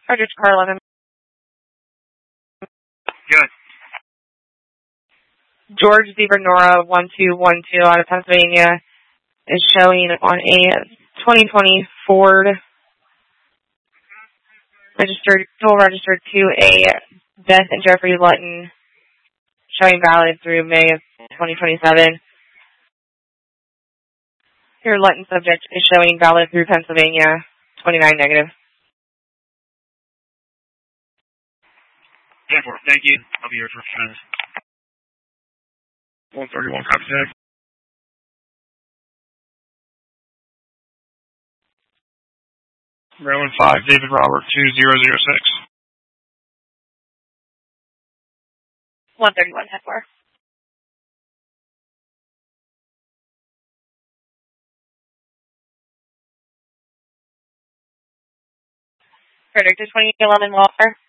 Roger, car 11. Good. George Zebra Nora 1212 out of Pennsylvania is showing on a 2020 Ford dual registered to a Beth and Jeffrey Lutton, showing valid through May of 2027. Your Lutton subject is showing valid through Pennsylvania, 29 negative. Thank you. I'll be here for a few minutes. 131 copy tag. Maryland 5, David Robert 2006. 131 10-4. Frederick to 2011 Walker.